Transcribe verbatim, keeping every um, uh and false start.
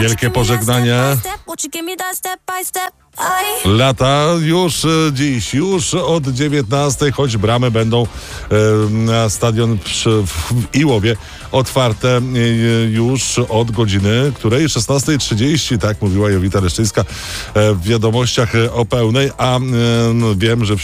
Wielkie pożegnanie. Lata już dziś, już od dziewiętnastej, choć bramy będą na stadion przy, w Iłowie otwarte już od godziny, której szesnastej trzydzieści, tak mówiła Jowita Leszczyńska w wiadomościach o pełnej, a wiem, że